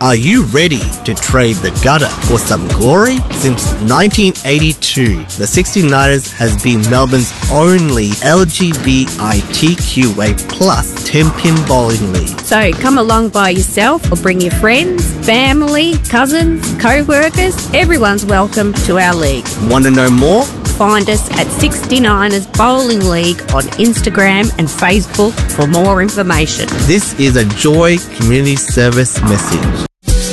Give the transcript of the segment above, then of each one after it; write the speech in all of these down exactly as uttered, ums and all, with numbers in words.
Are you ready to trade the gutter for some glory? Since nineteen eighty-two, the sixty-niners has been Melbourne's only L G B T Q A plus ten-pin bowling league. So come along by yourself or bring your friends, family, cousins, co-workers. Everyone's welcome to our league. Want to know more? Find us at sixty-niners Bowling League on Instagram and Facebook for more information. This is a Joy Community Service message.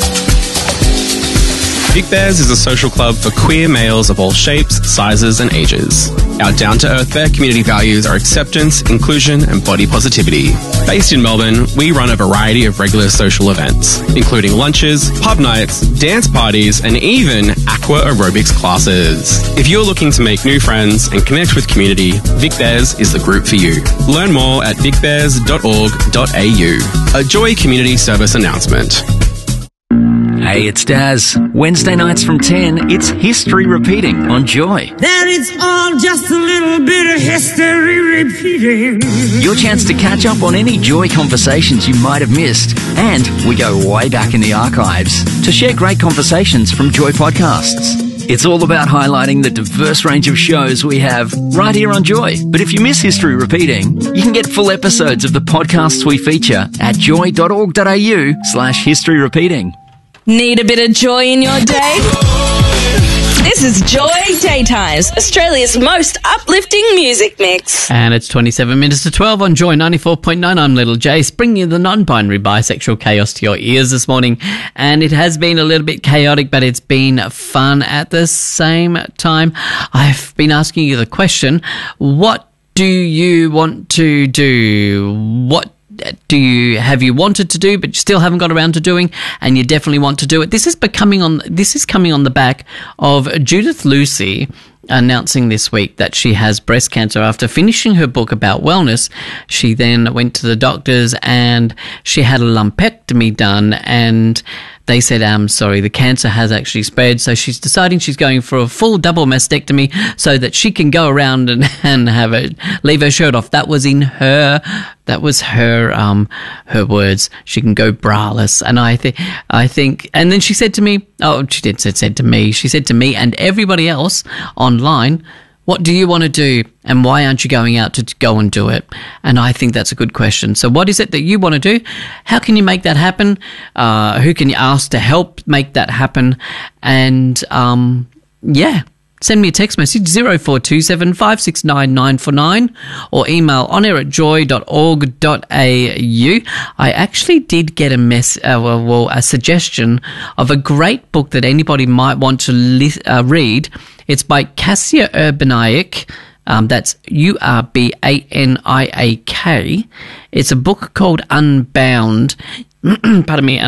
Big Bears is a social club for queer males of all shapes, sizes and ages. Our down-to-earth Bear community values are acceptance, inclusion and body positivity. Based in Melbourne, we run a variety of regular social events, including lunches, pub nights, dance parties and even aqua aerobics classes. If you're looking to make new friends and connect with community, Vic Bears is the group for you. Learn more at vic bears dot org dot a u. A Joy Community Service announcement. Hey, it's Daz. Wednesday nights from ten, it's History Repeating on Joy. That it's all just a little bit of history repeating. Your chance to catch up on any Joy conversations you might have missed. And we go way back in the archives to share great conversations from Joy podcasts. It's all about highlighting the diverse range of shows we have right here on Joy. But if you miss History Repeating, you can get full episodes of the podcasts we feature at joy dot org dot a u slash history repeating. Need a bit of joy in your day? This is Joy Daytimes, Australia's most uplifting music mix. And it's twenty-seven minutes to twelve on Joy ninety-four point nine. I'm Little Jace, bringing you the non-binary bisexual chaos to your ears this morning. And it has been a little bit chaotic, but it's been fun at the same time. I've been asking you the question, what do you want to do? What do you have you wanted to do but you still haven't got around to doing, and you definitely want to do it? This is becoming on this is coming on the back of Judith Lucy announcing this week that she has breast cancer. After finishing her book about wellness, she then went to the doctors and she had a lumpectomy done, and they said, I'm sorry, the cancer has actually spread. So she's deciding she's going for a full double mastectomy so that she can go around and, and have it, leave her shirt off. That was in her, that was her, um, her words. She can go braless. And I think, I think, and then she said to me, oh, she did said, said to me, she said to me and everybody else online, what do you want to do and why aren't you going out to go and do it? And I think that's a good question. So what is it that you want to do? How can you make that happen? Uh, who can you ask to help make that happen? And, um, yeah, send me a text message, zero four two seven, five six nine, nine four nine, or email on air at joy dot org dot a u. I actually did get a mess, uh, well, well, a suggestion of a great book that anybody might want to li- uh, read. It's by Cassia Urbaniak. Um, that's U R B A N I A K. It's a book called Unbound. Pardon me.